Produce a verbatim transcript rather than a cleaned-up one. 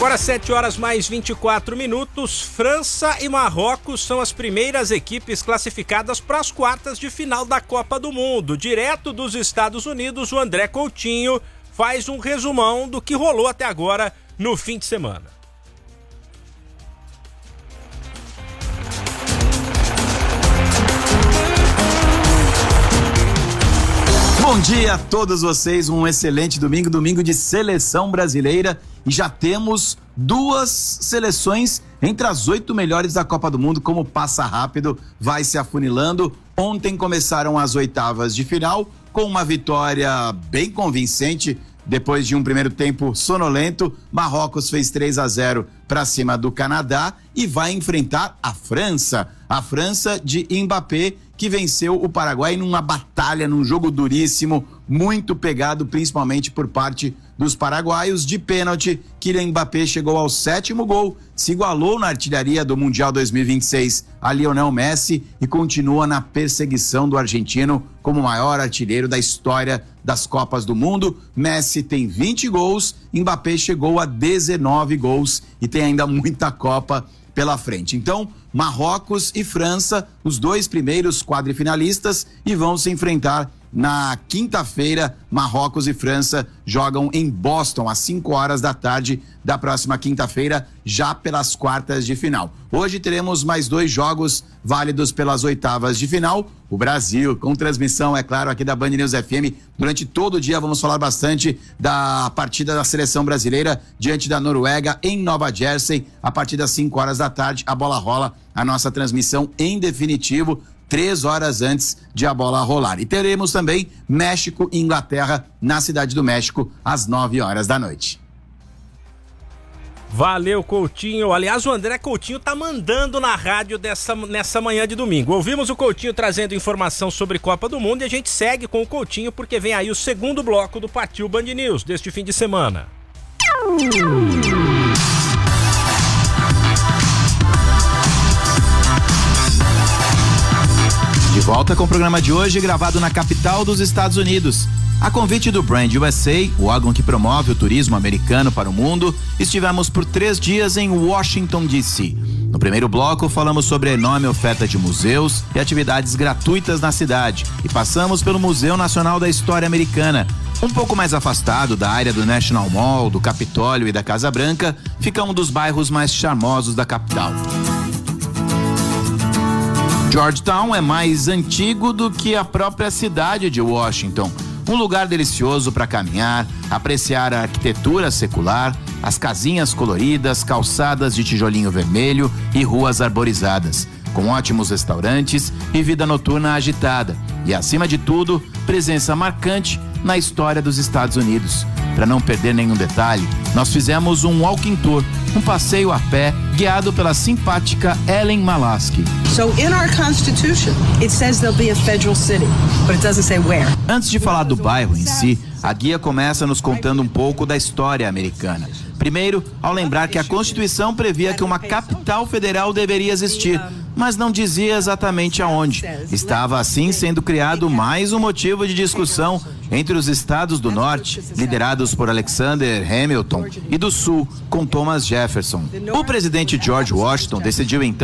Agora sete horas mais vinte e quatro minutos. França e Marrocos são as primeiras equipes classificadas para as quartas de final da Copa do Mundo. Direto dos Estados Unidos, o André Coutinho faz um resumão do que rolou até agora no fim de semana. Bom dia a todos vocês, um excelente domingo, domingo de seleção brasileira, e já temos duas seleções entre as oito melhores da Copa do Mundo. Como passa rápido, vai se afunilando. Ontem começaram as oitavas de final com uma vitória bem convincente. Depois de um primeiro tempo sonolento, Marrocos fez três a zero para cima do Canadá e vai enfrentar a França. A França de Mbappé, que venceu o Paraguai numa batalha, num jogo duríssimo, muito pegado, principalmente por parte dos paraguaios. De pênalti, Kylian Mbappé chegou ao sétimo gol, se igualou na artilharia do Mundial dois mil e vinte e seis a Lionel Messi e continua na perseguição do argentino como o maior artilheiro da história das Copas do Mundo. Messi tem vinte gols, Mbappé chegou a dezenove gols e tem ainda muita Copa pela frente. Então, Marrocos e França, os dois primeiros quadrifinalistas, e vão se enfrentar na quinta-feira. Marrocos e França jogam em Boston às cinco horas da tarde da próxima quinta-feira, já pelas quartas de final. Hoje teremos mais dois jogos válidos pelas oitavas de final. O Brasil, com transmissão, é claro, aqui da Band News F M. Durante todo o dia vamos falar bastante da partida da seleção brasileira diante da Noruega em Nova Jersey. A partir das cinco horas da tarde, a bola rola, a nossa transmissão em definitivo, três horas antes de a bola rolar. E teremos também México e Inglaterra na Cidade do México às nove horas da noite. Valeu, Coutinho. Aliás, o André Coutinho tá mandando na rádio dessa, nessa manhã de domingo. Ouvimos o Coutinho trazendo informação sobre Copa do Mundo e a gente segue com o Coutinho porque vem aí o segundo bloco do Partiu Band News deste fim de semana. De volta com o programa de hoje, gravado na capital dos Estados Unidos. A convite do Brand U S A, o órgão que promove o turismo americano para o mundo, estivemos por três dias em Washington, D C. No primeiro bloco, falamos sobre a enorme oferta de museus e atividades gratuitas na cidade e passamos pelo Museu Nacional da História Americana. Um pouco mais afastado da área do National Mall, do Capitólio e da Casa Branca, fica um dos bairros mais charmosos da capital. Georgetown é mais antigo do que a própria cidade de Washington. Um lugar delicioso para caminhar, apreciar a arquitetura secular, as casinhas coloridas, calçadas de tijolinho vermelho e ruas arborizadas, com ótimos restaurantes e vida noturna agitada. E, acima de tudo, presença marcante na história dos Estados Unidos. Para não perder nenhum detalhe, nós fizemos um walking tour, um passeio a pé, guiado pela simpática Ellen Malasky. So in our Constitution, it says there'll be a federal city, but it doesn't say where. Antes de falar do bairro em si, a guia começa nos contando um pouco da história americana. Primeiro, ao lembrar que a Constituição previa que uma capital federal deveria existir, mas não dizia exatamente aonde. Estava assim sendo criado mais um motivo de discussão entre os estados do norte, liderados por Alexander Hamilton, e do sul, com Thomas Jefferson. O presidente George Washington decidiu então